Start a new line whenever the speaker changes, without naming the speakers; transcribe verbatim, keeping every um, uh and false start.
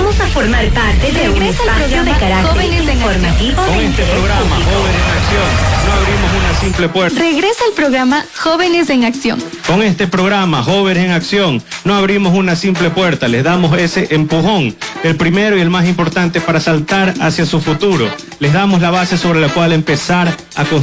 invitamos a formar parte de un espacio de carácter informativo.
Con este programa, Jóvenes en Acción, no abrimos una simple puerta.
Regresa el programa Jóvenes en Acción.
Con este programa, Jóvenes en Acción, no abrimos una simple puerta, les damos ese empujón, el primero y el más importante para saltar hacia su futuro. Les damos la base sobre la cual empezar a construir